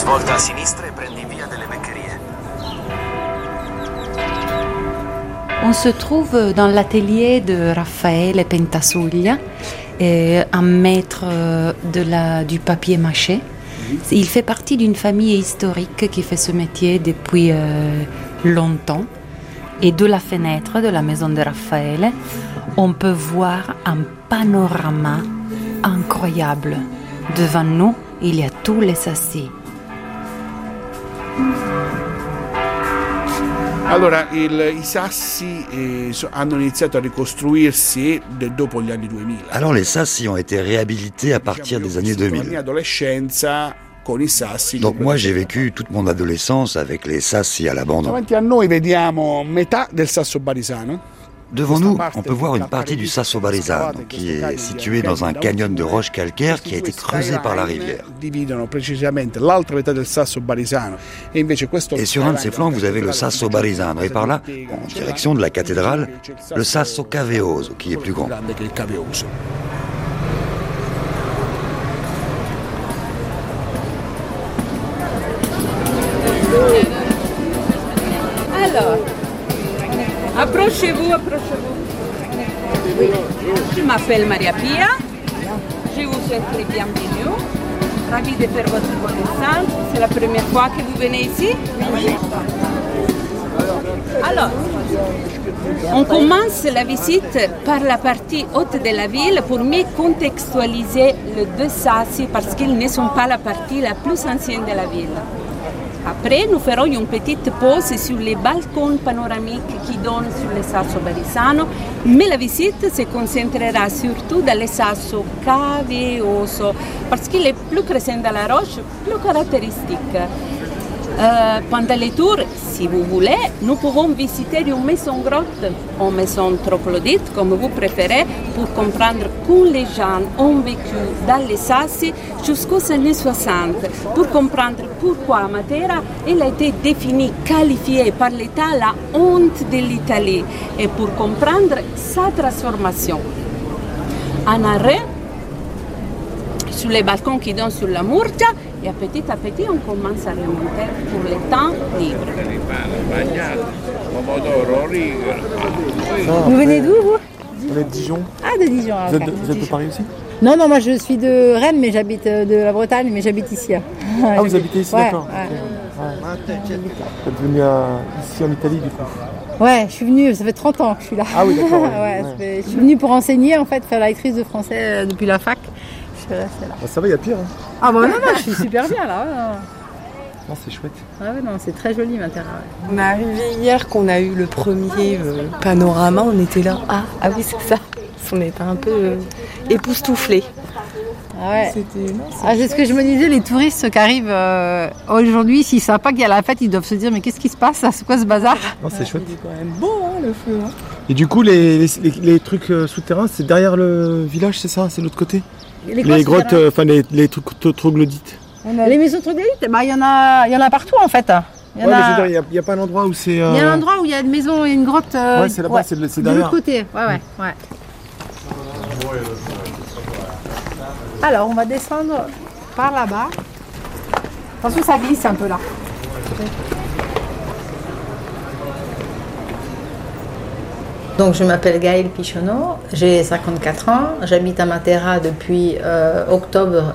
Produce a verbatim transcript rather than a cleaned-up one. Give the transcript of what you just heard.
Svolta a sinistra e prendi via delle Beccherie. On se trouve dans l'atelier de Raffaele Pentasuglia, euh, un maître de la, du papier mâché. Il fait partie d'une famille historique qui fait ce métier depuis euh, longtemps. Et de la fenêtre de la maison de Raffaele, on peut voir un panorama incroyable. Devant nous, il y a tous les sassi. Allora, il, i sassi eh, so, hanno iniziato a ricostruirsi de, dopo gli anni duemila. Alors les sassi ont été réhabilités à partir des années deux mille. La mia adolescenza con i sassi. Donc moi j'ai vécu toute mon adolescence avec les sassi à l'abandon. Davanti a noi vediamo metà del Sasso Barisano. Devant nous, on peut voir une partie du Sasso Barisano qui est située dans un canyon de roches calcaires qui a été creusé par la rivière. Et sur un de ses flancs, vous avez le Sasso Barisano et par là, en direction de la cathédrale, le Sasso Caveoso qui est plus grand. Alors, approchez-vous, approchez-vous. Oui. Je m'appelle Maria Pia. Je vous souhaite les bienvenus. Ravi de faire votre connaissance. C'est la première fois que vous venez ici? Oui. Alors, on commence la visite par la partie haute de la ville pour mieux contextualiser les deux sassi parce qu'ils ne sont pas la partie la plus ancienne de la ville. Après, nous ferons une petite pause sur les balcons panoramiques qui donnent sur le Sasso Barisano, mais la visite se concentrera surtout dans le Sasso Caveoso, parce qu'il est plus crescent dans la roche, plus caractéristique. Euh, pendant les tours, si vous voulez, nous pouvons visiter une maison-grotte ou maison troglodyte, comme vous préférez, pour comprendre comment les gens ont vécu dans les sassi jusqu'aux années soixante, pour comprendre pourquoi Matera elle a été définie, qualifiée par l'État la honte de l'Italie, et pour comprendre sa transformation. En arrêt, sur les balcons qui donnent sur la Murgia, et à petit à petit, on commence à remonter pour le temps libre. Vous venez d'où, vous? On est de Dijon. Ah, de Dijon. Vous, Okay. êtes, de, vous êtes de Paris aussi? Non, non, moi je suis de Rennes, mais j'habite de la Bretagne, mais j'habite ici. Ah, vous habitez ici, ouais, d'accord. Ouais. Okay. Ouais. Vous êtes venu à, ici en Italie, du coup? Ouais, je suis venue, ça fait trente ans que je suis là. Ah oui, d'accord. Ouais, ouais, ouais. Fait, je suis venue pour enseigner, en fait, faire la lectrice de français euh, depuis la fac. Je suis restée là. Ah, ça va, il y a pire. Hein. Ah bah non, non, je suis super bien là. Ouais. Non, c'est chouette. Ah ouais, non, c'est très joli, Matera. Ouais. On est arrivé hier qu'on a eu le premier euh, panorama, on était là, ah, ah oui, c'est ça. On était un peu euh, époustouflés. Ah ouais. C'était, non, c'est, ah, c'est ce que je me disais, les touristes qui arrivent euh, aujourd'hui, s'ils ne savent pas qu'il y a la fête, ils doivent se dire mais qu'est-ce qui se passe? C'est quoi ce bazar? Non, c'est chouette. Il est quand même beau, hein, le feu. Hein. Et du coup, les, les, les, les trucs euh, souterrains, c'est derrière le village, c'est ça? C'est l'autre côté? Les, les grottes, enfin euh, les, les trucs troglodytes. Les maisons troglodytes, bah, il y en a, il y en a partout en fait. Il y, ouais, a... il n'y a, a pas un endroit où c'est. Euh... Il y a un endroit où il y a une maison et une grotte. Euh... Ouais, c'est là-bas, ouais. c'est, c'est derrière. De l'autre côté, ouais, ouais, ouais. Alors, on va descendre par là-bas. Attention, ça glisse un peu là. Donc, je m'appelle Gaëlle Pichonneau, j'ai cinquante-quatre ans, j'habite à Matera depuis euh, octobre